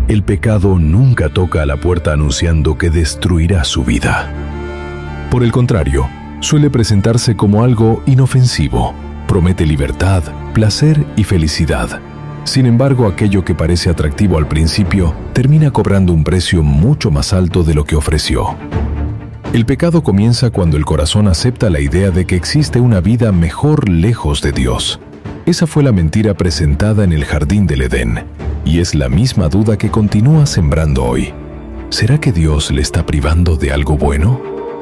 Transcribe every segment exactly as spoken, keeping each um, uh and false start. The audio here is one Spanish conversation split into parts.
el pecado nunca toca a la puerta anunciando que destruirá su vida. Por el contrario, suele presentarse como algo inofensivo. Promete libertad, placer y felicidad. Sin embargo, aquello que parece atractivo al principio termina cobrando un precio mucho más alto de lo que ofreció. El pecado comienza cuando el corazón acepta la idea de que existe una vida mejor lejos de Dios. Esa fue la mentira presentada en el jardín del Edén, y es la misma duda que continúa sembrando hoy. ¿Será que Dios le está privando de algo bueno?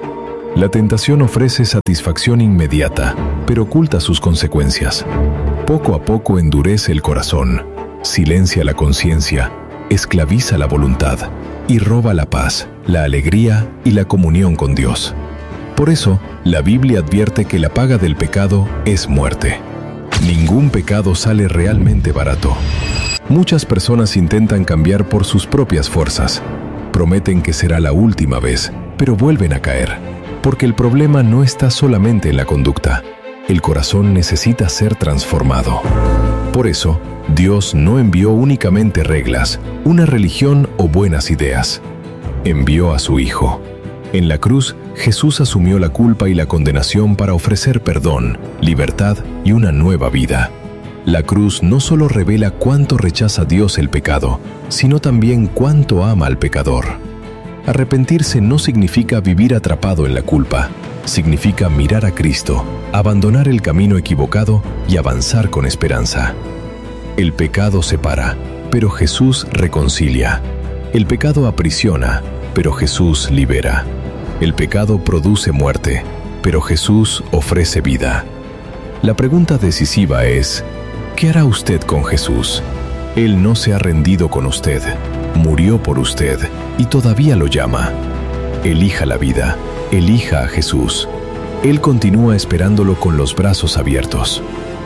La tentación ofrece satisfacción inmediata, pero oculta sus consecuencias. Poco a poco endurece el corazón, silencia la conciencia, esclaviza la voluntad y roba la paz, la alegría y la comunión con Dios. Por eso, la Biblia advierte que la paga del pecado es muerte. Ningún pecado sale realmente barato. Muchas personas intentan cambiar por sus propias fuerzas. Prometen que será la última vez, pero vuelven a caer. Porque el problema no está solamente en la conducta. El corazón necesita ser transformado. Por eso, Dios no envió únicamente reglas, una religión o buenas ideas. Envió a su Hijo. En la cruz, Jesús asumió la culpa y la condenación para ofrecer perdón, libertad y una nueva vida. La cruz no solo revela cuánto rechaza Dios el pecado, sino también cuánto ama al pecador. Arrepentirse no significa vivir atrapado en la culpa. Significa mirar a Cristo, abandonar el camino equivocado y avanzar con esperanza. El pecado separa, pero Jesús reconcilia. El pecado aprisiona, pero Jesús libera. El pecado produce muerte, pero Jesús ofrece vida. La pregunta decisiva es, ¿qué hará usted con Jesús? Él no se ha rendido con usted, murió por usted y todavía lo llama. Elija la vida, elija a Jesús. Él continúa esperándolo con los brazos abiertos.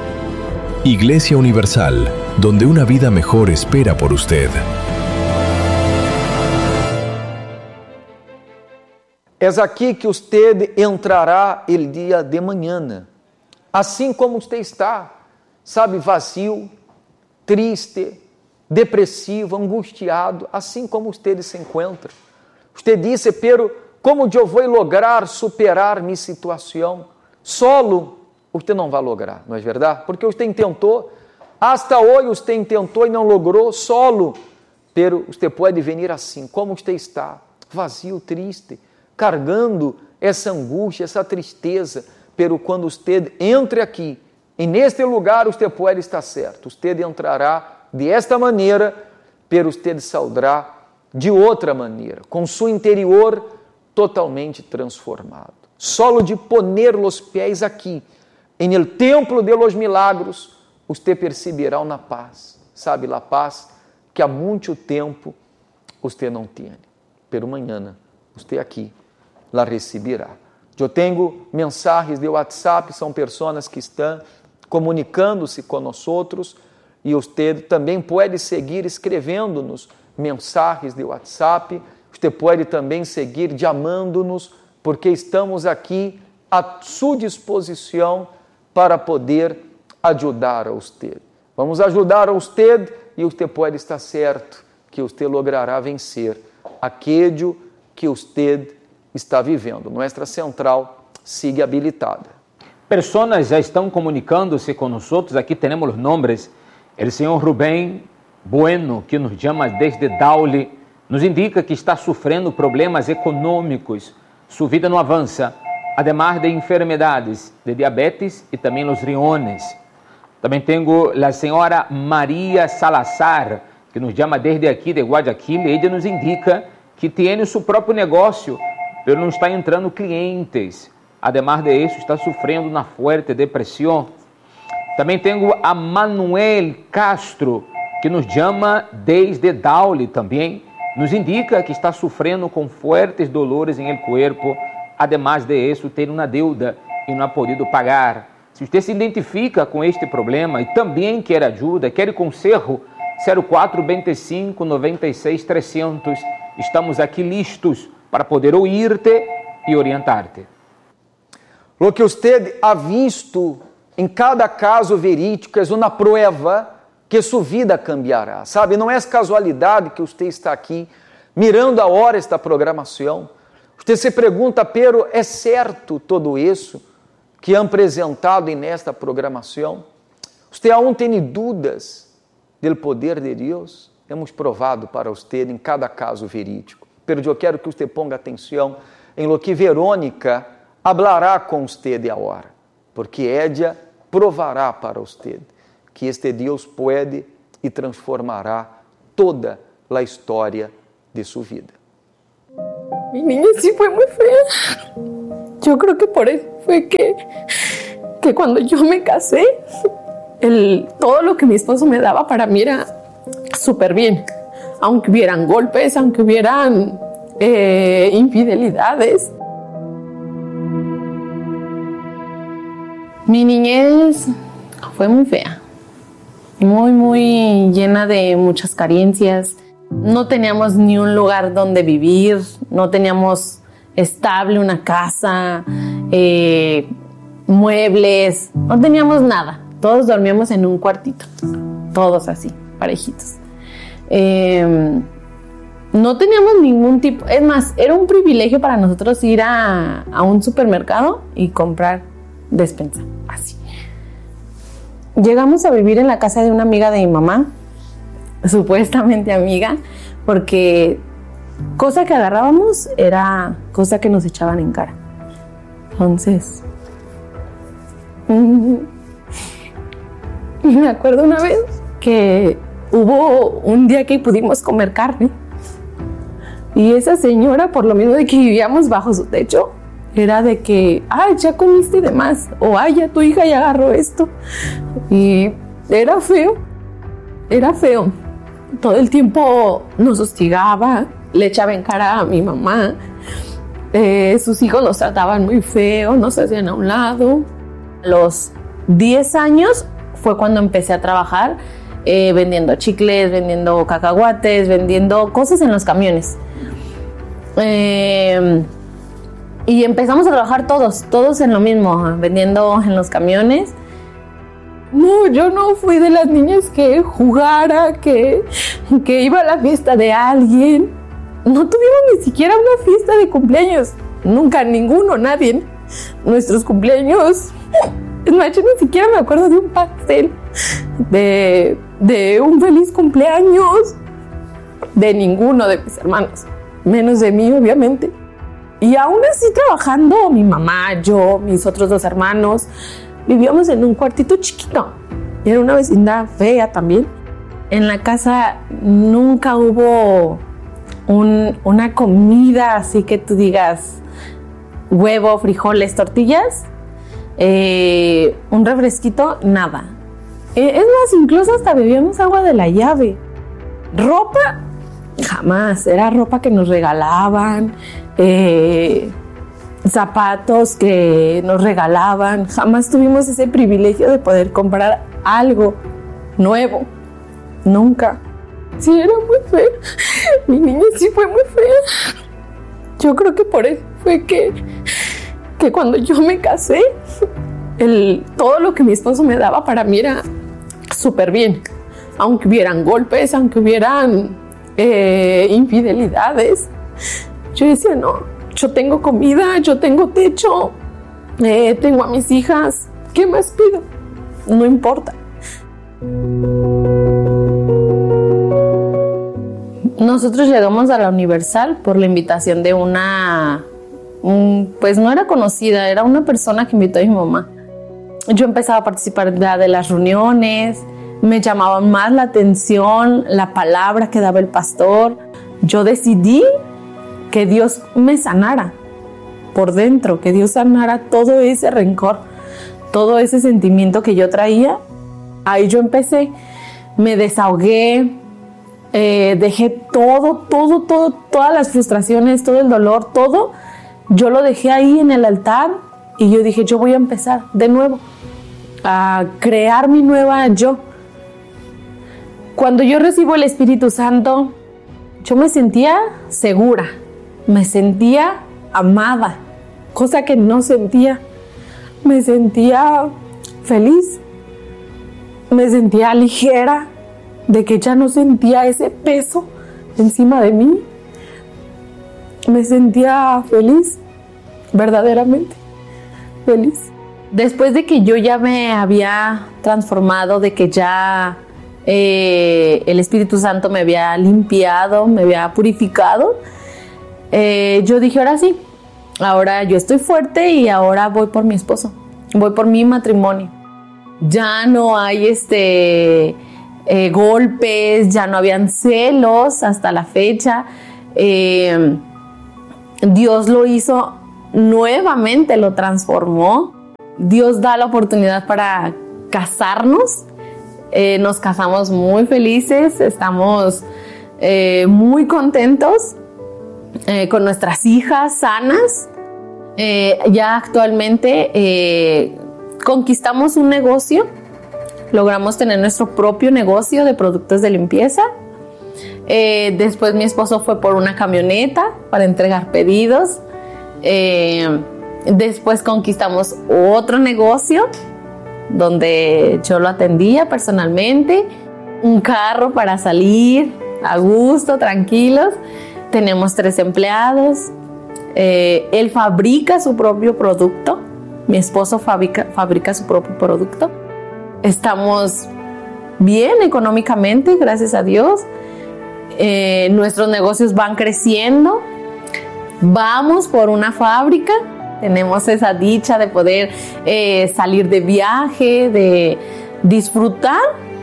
Iglesia Universal, donde una vida mejor espera por usted. Es aqui que usted entrará el dia de manhã, assim como usted está, sabe, vazio, triste, depressivo, angustiado, assim como usted se encontra. Usted disse, pero como eu vou lograr superar minha situação? Solo, usted não vai lograr, não é verdade? Porque usted tentou, hasta hoje usted tentou e não logrou, solo, pero usted pode venir assim, como usted está, vazio, triste, cargando essa angústia, essa tristeza, pero quando usted entre aqui, e neste lugar usted pode estar certo, usted entrará de esta maneira, pero usted saldrá de outra maneira, com seu interior totalmente transformado. Solo de poner os pés aqui, em el templo de los milagros, usted perceberá uma paz, sabe, a paz que há muito tempo usted não tem, pero mañana usted aqui la receberá. Eu tenho mensagens de WhatsApp, são pessoas que estão comunicando-se com nós outros, e você também pode seguir escrevendo-nos mensagens de WhatsApp, você pode também seguir chamando-nos, porque estamos aqui à sua disposição para poder ajudar a você. Vamos ajudar a você e você pode estar certo que você logrará vencer aquilo que você está vivendo. Nossa central sigue habilitada. Pessoas já estão comunicando-se com nós outros. Aqui temos os nomes. O senhor Rubén Bueno, que nos chama desde Daule, nos indica que está sofrendo problemas econômicos. Sua vida não avança, además de enfermidades de diabetes e também os riñones. Também tenho a senhora Maria Salazar, que nos chama desde aqui de Guayaquil. Ela nos indica que tem o seu próprio negócio, mas não está entrando clientes. Además de isso, está sofrendo uma forte depressão. Também tenho a Manuel Castro, que nos chama desde Daule também. Nos indica que está sofrendo com fortes dolores em el corpo. Además de isso, tem uma deuda e não ha podido pagar. Se você se identifica com este problema e também quer ajuda, quer conselho, zero quatro vinte e cinco, noventa e seis, trezentos. Estamos aqui listos para poder ouvir-te e orientar-te. O que você ha visto em cada caso verídico é uma prova que sua vida cambiará. Sabe, não é casualidade que você está aqui, mirando a hora esta programação. Você se pergunta, pero é certo todo isso que é apresentado nesta programação? Você aún tem dúvidas do poder de Deus? Temos provado para você em cada caso verídico. Pero eu quero que você ponga atenção em lo que Verônica hablará com você agora, porque ella provará para você que este Deus pode e transformará toda a história de sua vida. Mi niña sí fue muy fea. Yo creo que por eso fue que, que cuando yo me casé, el, todo lo que mi esposo me daba para mí era súper bien. Aunque hubieran golpes, aunque hubieran eh, infidelidades. Mi niñez fue muy fea. Muy, muy llena de muchas carencias. No teníamos ni un lugar donde vivir, no teníamos estable una casa, eh, muebles, no teníamos nada. Todos dormíamos en un cuartito, todos así, parejitos. Eh, no teníamos ningún tipo, es más, era un privilegio para nosotros ir a, a un supermercado y comprar despensa, así. Llegamos a vivir en la casa de una amiga de mi mamá, supuestamente amiga, porque cosa que agarrábamos era cosa que nos echaban en cara. Entonces, me acuerdo una vez que hubo un día que pudimos comer carne y esa señora, por lo mismo de que vivíamos bajo su techo, era de que, ay, ya comiste de más, o ay, ya tu hija ya agarró esto. Y era feo, era feo. Todo el tiempo nos hostigaba, le echaba en cara a mi mamá. Eh, sus hijos nos trataban muy feo, nos hacían a un lado. A los diez años fue cuando empecé a trabajar eh, vendiendo chicles, vendiendo cacahuates, vendiendo cosas en los camiones. Eh, y empezamos a trabajar todos, todos en lo mismo, vendiendo en los camiones. No, yo no fui de las niñas que jugara, que, que iba a la fiesta de alguien. No tuvimos ni siquiera una fiesta de cumpleaños. Nunca, ninguno, nadie. Nuestros cumpleaños... Es más, yo ni siquiera me acuerdo de un pastel, de, de un feliz cumpleaños, de ninguno de mis hermanos. Menos de mí, obviamente. Y aún así trabajando, mi mamá, yo, mis otros dos hermanos... Vivíamos en un cuartito chiquito. Era una vecindad fea también. En la casa nunca hubo un, una comida así que tú digas huevo, frijoles, tortillas, eh, un refresquito, nada. Eh, es más, incluso hasta bebíamos agua de la llave. Ropa, jamás. Era ropa que nos regalaban. Eh... zapatos que nos regalaban. Jamás tuvimos ese privilegio de poder comprar algo nuevo. Nunca. Sí, era muy fea. Mi niña sí fue muy fea. Yo creo que por eso fue que, que cuando yo me casé, el, todo lo que mi esposo me daba para mí era súper bien. Aunque hubieran golpes, aunque hubieran eh, infidelidades, yo decía, no, yo tengo comida, yo tengo techo, eh, tengo a mis hijas. ¿Qué más pido? No importa. Nosotros llegamos a la Universal por la invitación de una, un, pues no era conocida, era una persona que invitó a mi mamá. Yo empezaba a participar de, de las reuniones, me llamaba más la atención la palabra que daba el pastor. Yo decidí que Dios me sanara por dentro, que Dios sanara todo ese rencor, todo ese sentimiento que yo traía. Ahí yo empecé, me desahogué, eh, dejé todo, todo, todo, todas las frustraciones, todo el dolor, todo. Yo lo dejé ahí en el altar y yo dije, yo voy a empezar de nuevo a crear mi nueva yo. Cuando yo recibo el Espíritu Santo, yo me sentía segura. Me sentía amada, cosa que no sentía. Me sentía feliz, me sentía ligera, de que ya no sentía ese peso encima de mí. Me sentía feliz, verdaderamente feliz. Después de que yo ya me había transformado, de que ya eh, el Espíritu Santo me había limpiado, me había purificado, eh, yo dije, ahora sí, ahora yo estoy fuerte y ahora voy por mi esposo, voy por mi matrimonio. Ya no hay este, eh, golpes, ya no habían celos hasta la fecha. Eh, Dios lo hizo nuevamente, lo transformó. Dios da la oportunidad para casarnos. Eh, nos casamos muy felices, estamos eh, muy contentos eh, con nuestras hijas sanas. Eh, ya actualmente eh, conquistamos un negocio, logramos tener nuestro propio negocio de productos de limpieza. Eh, después mi esposo fue por una camioneta para entregar pedidos. Eh, después conquistamos otro negocio donde yo lo atendía personalmente, un carro para salir a gusto, tranquilos. Tenemos tres empleados. Eh, él fabrica su propio producto. Mi esposo fabrica, fabrica su propio producto. Estamos bien económicamente, gracias a Dios. Eh, nuestros negocios van creciendo. Vamos por una fábrica. Tenemos esa dicha de poder eh, salir de viaje, de disfrutar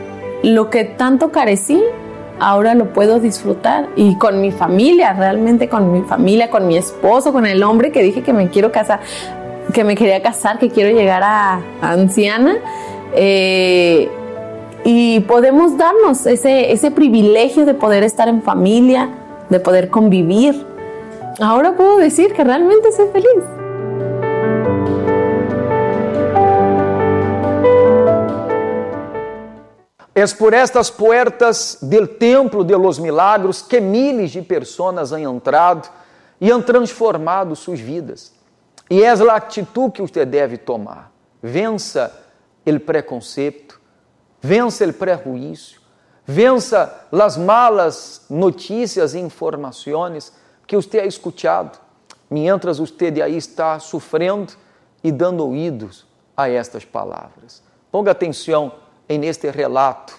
lo que tanto carecí. Ahora lo puedo disfrutar y con mi familia, realmente con mi familia, con mi esposo, con el hombre que dije que me quiero casar, que me quería casar, que quiero llegar a, a anciana. Eh, y podemos darnos ese, ese privilegio de poder estar en familia, de poder convivir. Ahora puedo decir que realmente soy feliz. Es por estas puertas del Templo de los Milagros que miles de pessoas han entrado e han transformado suas vidas. E é a atitude que você deve tomar. Vença o preconceito, vença o prejuízo, vença as malas notícias e informações que você ha escutado, mientras você aí está sofrendo e dando ouvidos a estas palavras. Ponga atenção em este relato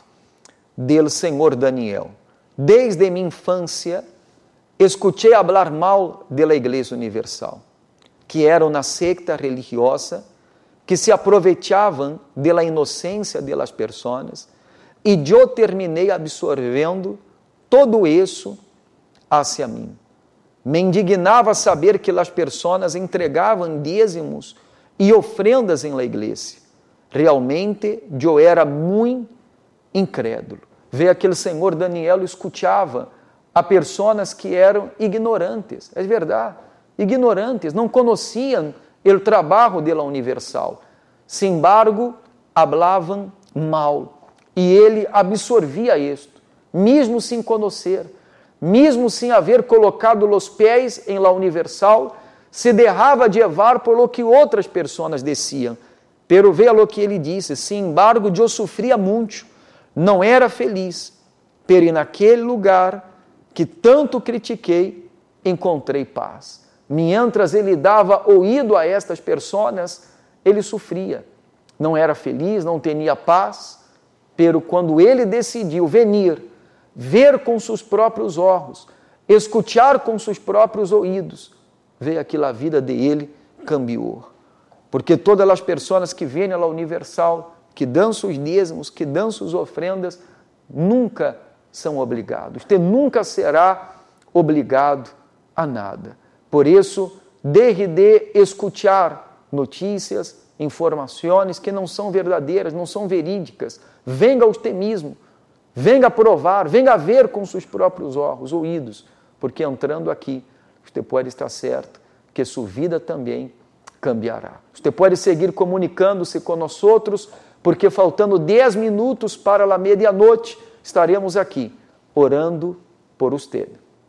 del Senhor Daniel. Desde minha infância, escutei falar mal da Igreja Universal, que era uma secta religiosa que se aproveitavam da inocência das pessoas, e eu terminei absorvendo todo isso hacia mim. Me indignava saber que as pessoas entregavam dízimos e ofrendas em la igreja. Realmente, eu era muito incrédulo. Vê aquele senhor Daniel escutava a pessoas que eram ignorantes. É verdade, ignorantes, não conheciam o trabalho da Universal. Sin embargo, hablavam mal. E ele absorvia isto, mesmo sem conhecer, mesmo sem haver colocado os pés em la Universal, se deixava de levar por lo que outras pessoas diziam. Pero veja lo que ele disse, sin embargo, eu sofria muito, não era feliz, pero naquele lugar que tanto critiquei, encontrei paz. Mientras ele dava ouído a estas pessoas, ele sofria. Não era feliz, não tinha paz, pero quando ele decidiu venir, ver com seus próprios olhos, escutar com seus próprios ouvidos, veja que a vida dele cambiou. Porque todas as pessoas que vêm à Universal, que dão seus dízimos, que dão suas ofrendas, nunca são obrigados. Você nunca será obrigado a nada. Por isso, deje de escutar notícias, informações que não são verdadeiras, não são verídicas. Venga você mesmo, venga provar, venga ver com seus próprios olhos, ouvidos, porque entrando aqui, você pode estar certo que sua vida também cambiará. Você pode seguir comunicando-se com nós outros, porque faltando dez minutos para a meia-noite, estaremos aqui, orando por você.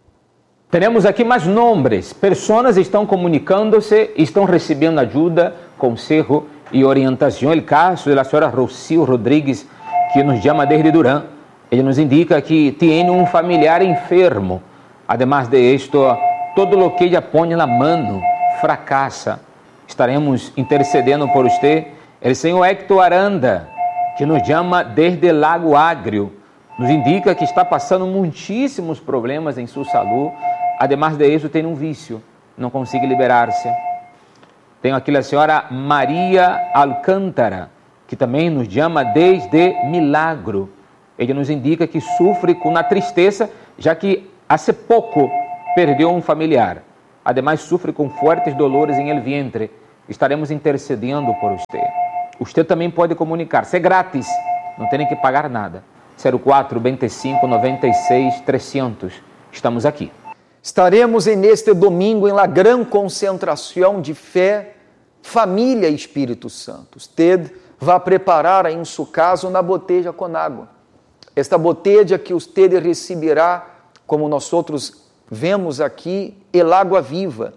Temos aqui mais nomes. Pessoas estão comunicando-se, estão recebendo ajuda, conselho e orientação. O caso da senhora Rocio Rodrigues, que nos chama desde Durán. Ele nos indica que tem um familiar enfermo. Además de esto, todo lo que ella pone na mano fracassa. Estaremos intercedendo por você. O senhor Héctor Aranda, que nos chama desde Lago Agrio, nos indica que está passando muitíssimos problemas em sua saúde. Además de isso, tem um vício, não consegue liberar-se. Tenho aqui a senhora Maria Alcântara, que também nos chama desde Milagro. Ele nos indica que sofre com a tristeza, já que há pouco perdeu um familiar. Ademais, sofre com fortes dolores em el vientre. Estaremos intercedendo por você. Você também pode comunicar-se. É grátis, não tem que pagar nada. zero quatro, vinte e cinco, noventa e seis, trezentos. Estamos aqui. Estaremos neste domingo em la gran concentração de fé, família e Espírito Santo. Usted vai preparar em seu caso na botella com água. Esta botella que usted receberá, como nós outros vemos aqui, el água viva.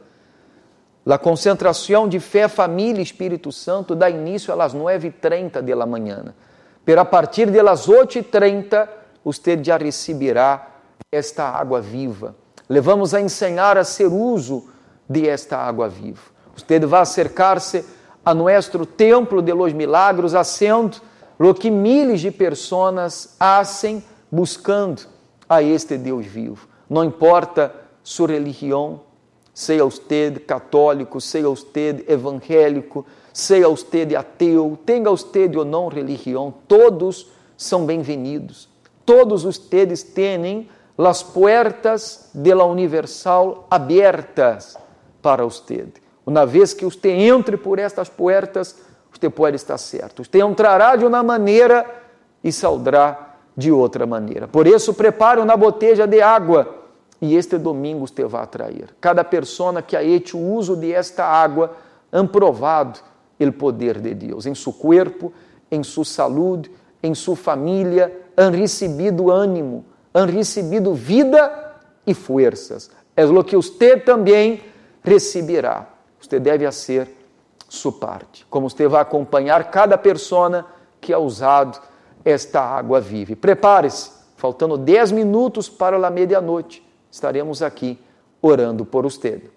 La concentração de fé, família e Espírito Santo dá início às nove e trinta da manhã. Pero a partir de las oito e trinta, usted já receberá esta água viva. Levamos a ensinar a ser uso de esta água viva. Usted vai acercar-se a nosso templo de los milagros, haciendo lo que miles de pessoas hacen buscando a este Deus vivo. Não importa sua religião, seja usted católico, seja usted evangélico, seja usted ateu, tenha usted ou não religião, todos são bem-vindos. Todos ustedes têm as puertas de la universal abertas para usted. Uma vez que usted entre por estas puertas, usted pode estar certo. Usted entrará de uma maneira e saldrá de outra maneira. Por isso, prepare uma botella de água e este domingo usted vai atrair. Cada pessoa que ha hecho uso de esta água han provado o poder de Deus em seu corpo, em sua saúde, em sua família, han recebido ânimo, han recebido vida e forças. É o que usted também receberá. Você deve fazer sua parte. Como você vai acompanhar cada pessoa que ha usado esta água viva. Prepare-se, faltando dez minutos para a meia-noite, estaremos aqui orando por você.